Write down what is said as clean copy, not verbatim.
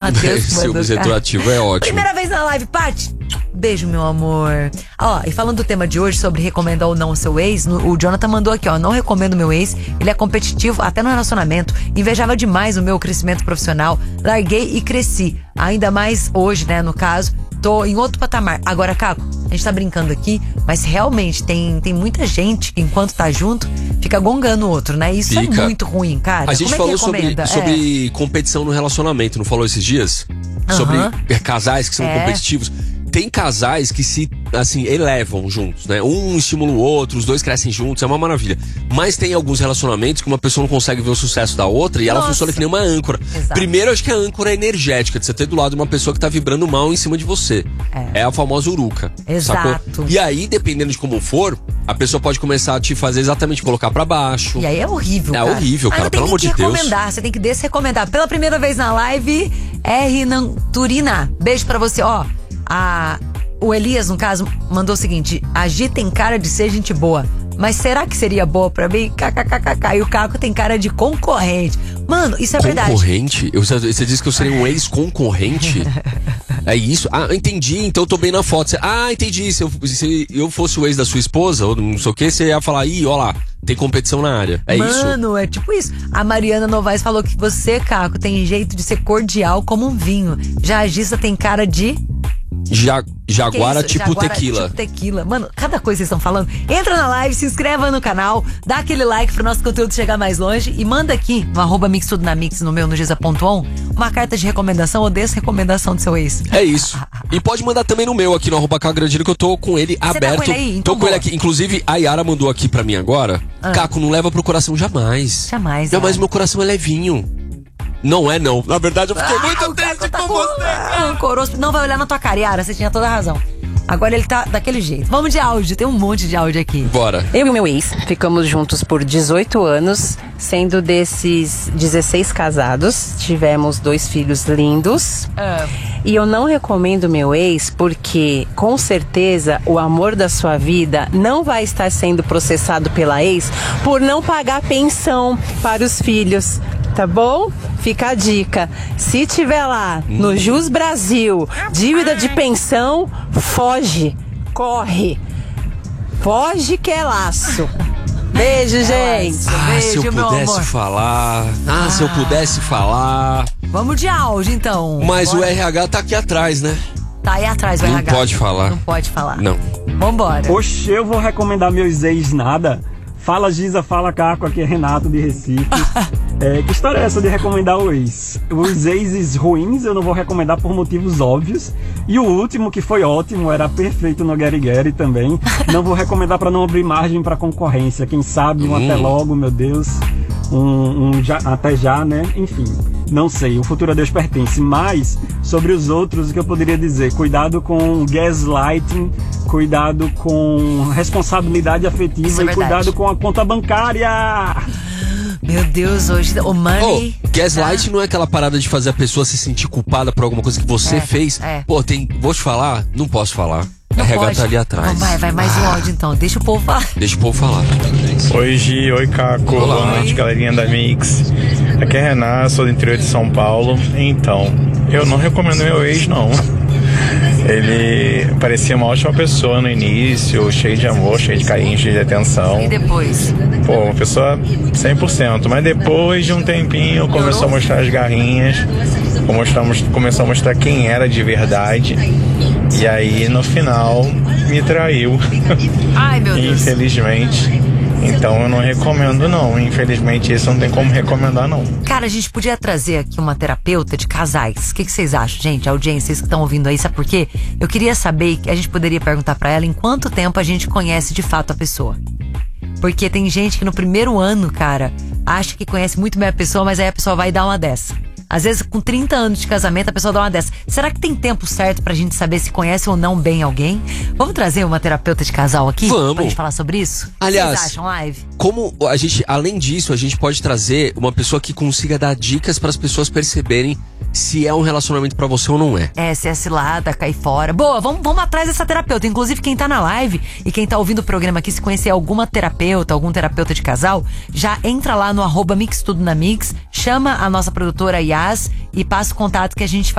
Matheus. Ciúmes retroativo é ótimo. Primeira vez na live, Paty. Beijo, meu amor. Ó, e falando do tema de hoje sobre recomendar ou não o seu ex, o Jonathan mandou aqui, ó. Não recomendo meu ex, ele é competitivo até no relacionamento. Invejava demais o meu crescimento profissional. Larguei e cresci. Ainda mais hoje, né, no caso. Tô em outro patamar. Agora, Caco, a gente tá brincando aqui, mas realmente tem muita gente que enquanto tá junto, fica gongando o outro, né? Isso é muito ruim, cara. A gente falou sobre competição no relacionamento, não falou esses dias? Sobre casais que são competitivos. Tem casais que se, assim, elevam juntos, né? Um estimula o outro, os dois crescem juntos, é uma maravilha. Mas tem alguns relacionamentos que uma pessoa não consegue ver o sucesso da outra e ela funciona que nem uma âncora. Exato. Primeiro, acho que a âncora é energética, de você ter do lado uma pessoa que tá vibrando mal em cima de você. É a famosa uruca. Exato. Sacou? E aí, dependendo de como for, a pessoa pode começar a te fazer exatamente colocar pra baixo. E aí é horrível, cara. É horrível, cara, pelo amor de Deus. Você tem que desrecomendar. Pela primeira vez na live, R. Nanturina. Beijo pra você, ó. O Elias, no caso, mandou o seguinte: a Gi tem cara de ser gente boa, mas será que seria boa pra mim? KKKK. E o Caco tem cara de concorrente. Mano, isso é verdade. Concorrente? Você disse que eu seria um ex-concorrente? É isso? Ah, entendi, então eu tô bem na foto. Entendi. Se eu fosse o ex da sua esposa, ou não sei o que, você ia falar, ó lá, tem competição na área. É isso? Mano, é tipo isso. A Mariana Novaes falou que você, Caco, tem jeito de ser cordial como um vinho. Já a Gissa tem cara de... Jaguara tipo tequila. Tipo tequila. Mano, cada coisa que vocês estão falando. Entra na live, se inscreva no canal, dá aquele like pro nosso conteúdo chegar mais longe e manda aqui no @mixtudonamix no meu, no Giza.on, uma carta de recomendação ou desrecomendação do seu ex. É isso. E pode mandar também no meu aqui no @Cagrandino, que eu tô com ele aberto. Tá com ele aí? Então tô com ele aqui. Inclusive, a Yara mandou aqui pra mim agora. Caco, não leva pro coração jamais. Jamais. Jamais, meu coração é levinho. Não é, não. Na verdade, eu fiquei muito triste com você. Não vai olhar na tua cara, Yara, você tinha toda a razão. Agora ele tá daquele jeito. Vamos de áudio, tem um monte de áudio aqui. Bora. Eu e meu ex ficamos juntos por 18 anos, sendo desses 16 casados. Tivemos 2 filhos lindos. E eu não recomendo meu ex porque, com certeza, o amor da sua vida não vai estar sendo processado pela ex por não pagar pensão para os filhos. Tá bom? Fica a dica. Se tiver lá no Jus Brasil dívida de pensão, foge, corre. Foge que é laço. Beijo, gente. Beijo, se eu pudesse falar. Se eu pudesse falar. Vamos de áudio, então. Mas o RH tá aqui atrás, né? Tá aí atrás o Não RH. pode falar. Não pode falar. Não. Vambora. Oxe, eu vou recomendar meus ex nada. Fala Giza, fala Caco, aqui é Renato de Recife. Que história é essa de recomendar o ex? Os exes ruins eu não vou recomendar por motivos óbvios. E o último, que foi ótimo, era perfeito no Gary Gary também. Não vou recomendar para não abrir margem para concorrência. Quem sabe um até logo, meu Deus. Até já, né? Enfim, não sei, o futuro a Deus pertence. Mas, sobre os outros, o que eu poderia dizer? Cuidado com gaslighting, cuidado com responsabilidade afetiva e cuidado com a conta bancária. Meu Deus, hoje o money... gaslight não é aquela parada de fazer a pessoa se sentir culpada por alguma coisa que você fez? Pô, vou te falar? Não posso falar. A RH tá ali atrás. Vai mais um áudio então, deixa o povo falar. Deixa o povo falar. Oi Gi, oi Caco, boa noite galerinha da Mix. Aqui é Renato, sou do interior de São Paulo. Então, eu não recomendo meu ex não. Ele parecia uma ótima pessoa no início, cheio de amor, cheio de carinho, cheio de atenção. E depois? Pô, uma pessoa 100%, mas depois de um tempinho começou a mostrar as garrinhas, começou a mostrar quem era de verdade. E aí no final me traiu. Ai, meu Deus. Infelizmente. Então eu não recomendo não, infelizmente isso não tem como recomendar não. Cara, a gente podia trazer aqui uma terapeuta de casais. O que vocês acham, gente? A audiência, vocês que estão ouvindo aí, sabe por quê? Eu queria saber, a gente poderia perguntar pra ela em quanto tempo a gente conhece de fato a pessoa. Porque tem gente que no primeiro ano, cara, acha que conhece muito bem a pessoa, mas aí a pessoa vai dar uma dessa. Às vezes, com 30 anos de casamento, a pessoa dá uma dessa. Será que tem tempo certo pra gente saber se conhece ou não bem alguém? Vamos trazer uma terapeuta de casal aqui? Vamos. Pra gente falar sobre isso? Aliás, vocês acham, live? Como a gente, além disso, a gente pode trazer uma pessoa que consiga dar dicas para as pessoas perceberem se é um relacionamento pra você ou não é. Se é cilada, cair fora. Boa, vamos atrás dessa terapeuta. Inclusive, quem tá na live e quem tá ouvindo o programa aqui, se conhecer alguma terapeuta, algum terapeuta de casal, já entra lá no @mixtudonamix, chama a nossa produtora Yas e passa o contato que a gente